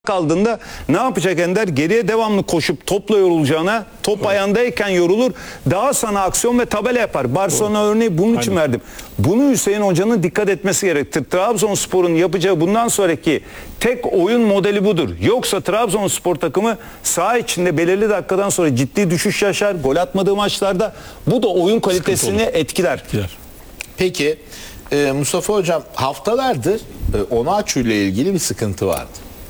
kaldığında ne yapacak Ender? Geriye devamlı koşup topla yorulacağına, top ayağındayken yorulur, daha sana aksiyon ve tabela yapar. Barcelona örneği bunun için verdim. Bunu Hüseyin Hoca'nın dikkat etmesi gerektir. Trabzonspor'un yapacağı bundan sonraki tek oyun modeli budur. Yoksa Trabzonspor takımı saha içinde belirli dakikadan sonra ciddi düşüş yaşar. Gol atmadığı maçlarda bu da oyun kalitesini etkiler. Peki Mustafa Hocam, haftalardır Onaçu ile ilgili bir sıkıntı vardı.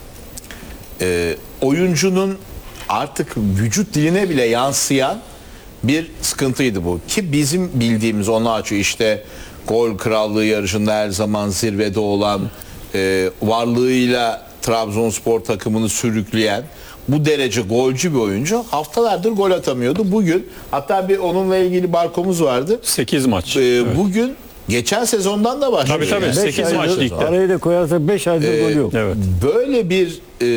Oyuncunun artık vücut diline bile yansıyan bir sıkıntıydı bu. Ki bizim bildiğimiz Onaçu işte gol krallığı yarışında her zaman zirvede olan, varlığıyla Trabzonspor takımını sürükleyen bu derece golcü bir oyuncu haftalardır gol atamıyordu. Bugün hatta bir onunla ilgili barkomuz vardı. 8 maç. Bugün geçen sezondan da başlıyor. Tabii Yani. 8 maç ligde. Arayı da koyarsak 5 aydır gol yok. Evet. Böyle bir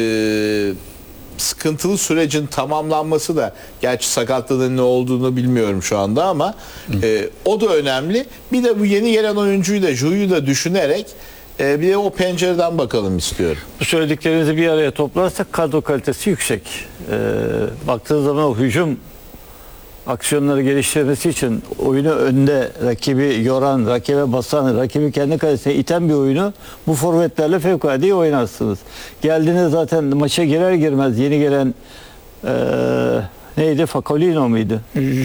sıkıntılı sürecin tamamlanması da, gerçi sakatlığının ne olduğunu bilmiyorum şu anda ama o da önemli. Bir de bu yeni gelen oyuncuyu da, Ju'yu da düşünerek bir de o pencereden bakalım istiyorum. Bu söylediklerinizi bir araya toplarsak kadro kalitesi yüksek. Baktığınız zaman o hücum aksiyonları geliştirmesi için oyunu önde, rakibi yoran, rakibe basan, rakibi kendi kalesine iten bir oyunu bu forvetlerle fevkalade iyi oynarsınız. Geldiğinde zaten maça girer girmez yeni gelen neydi? Fakolino muydu?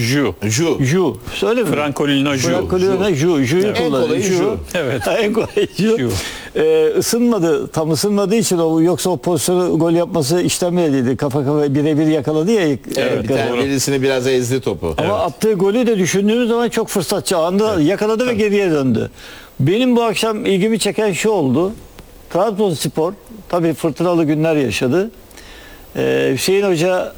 Ju. Söyle mi? Francolino Ju. Francolino Ju'yu En kullanıyor. kolayı Ju. Evet. En kolay Ju. Isınmadı. Tam ısınmadığı için yoksa o pozisyonu gol yapması işten belliydi. Kafa birebir yakaladı ya. Bir tane birisini biraz ezdi topu. Ama attığı golü de düşündüğümüz zaman çok fırsatçı anda yakaladı ve geriye döndü. Benim bu akşam ilgimi çeken şu oldu. Trabzonspor tabii fırtınalı günler yaşadı. Hüseyin Hoca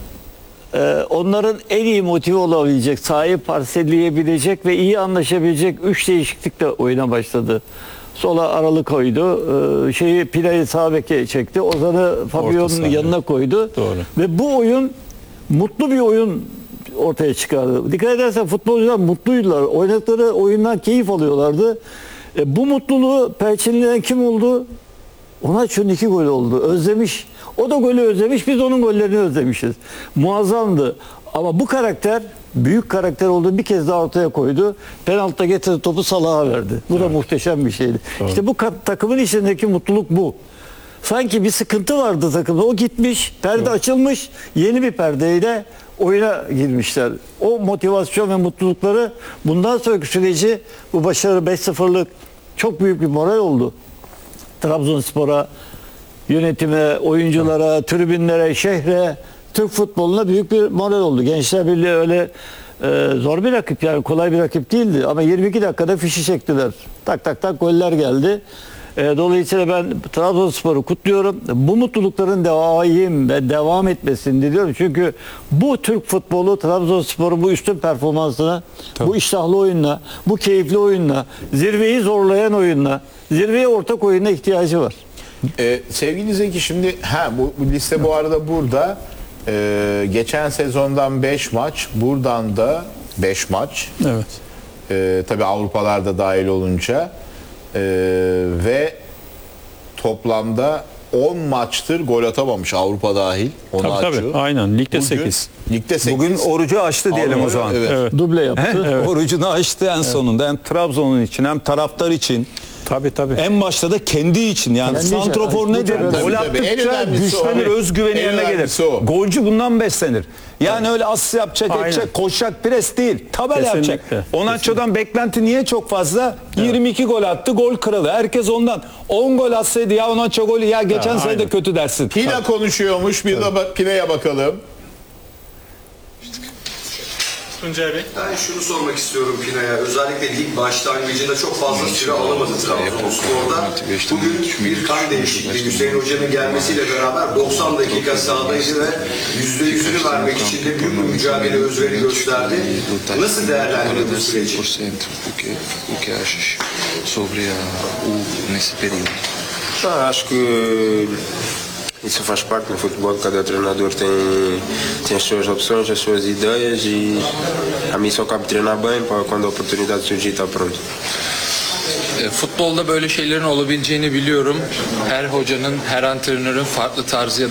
onların en iyi motive olabilecek, sahayı parselleyebilecek ve iyi anlaşabilecek 3 değişiklikle oyuna başladı. Sola Aralı koydu. Pilayı sağ beke çekti. Ozan'ı Fabio'nun yanına koydu. Doğru. Ve bu oyun mutlu bir oyun ortaya çıkardı. Dikkat edersen futbolcular mutluydular. Oynadıkları oyundan keyif alıyorlardı. Bu mutluluğu perçinleyen kim oldu? Onaçu'nun 2 gol oldu. Özlemiş. O da golü özlemiş. Biz onun gollerini özlemişiz. Muazzamdı. Ama bu karakter büyük karakter olduğu bir kez daha ortaya koydu. Penaltıda getirdi, topu Salah'a verdi. Bu da muhteşem bir şeydi. Evet. İşte bu takımın içindeki mutluluk bu. Sanki bir sıkıntı vardı takımda. O gitmiş, perde açılmış. Yeni bir perdeyle oyuna girmişler. O motivasyon ve mutlulukları bundan sonraki süreci, bu başarı 5-0'lık çok büyük bir moral oldu. Trabzonspor'a, yönetime, oyunculara, tribünlere, şehre, Türk futboluna büyük bir moral oldu. Gençler Birliği öyle zor bir rakip, yani kolay bir rakip değildi. Ama 22 dakikada fişi çektiler. Tak tak tak goller geldi. Dolayısıyla ben Trabzonspor'u kutluyorum. Bu mutlulukların daim ve devam etmesini diliyorum. Çünkü bu Türk futbolu Trabzonspor'un bu üstün performansına, bu iştahlı oyunla, bu keyifli oyunla, zirveyi zorlayan oyunla, zirveye ortak oyuna ihtiyacı var. Sevgili Zeki, şimdi bu liste bu arada burada. Geçen sezondan 5 maç, buradan da 5 maç. Evet. Tabii Avrupalarda dahil olunca ve toplamda 10 maçtır gol atamamış Avrupa dahil. Tabii. Aynen. Ligde 8. Ligde 8. Bugün orucu açtı diyelim o zaman. Evet. Duble yaptı. Evet. Orucunu açtı en sonunda. Hem Trabzon'un için hem taraftar için. Tabii. En başta da kendi için. Yani Kendi santrofor için. nedir? Tabii, Gol tabii. En attıkça önemlisi güçlenir, o. özgüveni En yerine gelir. önemlisi o. Golcü bundan beslenir. Yani öyle asist yapacak, edecek, koşacak, pres değil. Tabela Kesinlikle. yapacak. Onaçu'dan beklenti niye çok fazla? 22 gol attı, gol kralı. Herkes ondan. 10 gol atsaydı ya Onaçu golü, ya geçen sene de kötü dersin. Pina konuşuyormuş. Bir de Pina'ya bakalım. Ben şunu sormak istiyorum Pina'ya. Özellikle lig başlangıcında çok fazla süre alamadı Trabzonspor'da. Bugün bir kan değişikliği Hüseyin Hoca'nın gelmesiyle beraber 90 dakika sahadaydı ve %100'ünü vermek için de büyük bir mücadele, özveri gösterdi. Nasıl değerlendirdin bu süreci? O que achas sobre nesse período? Acho que isso faz parte do futebol, cada treinador tem as suas opções, as suas ideias e a mim só cabe treinar bem para quando a oportunidade surgir estar pronto. Futbolda böyle şeylerin olabileceğini biliyorum. Her hocanın, her antrenörün farklı tarzı ya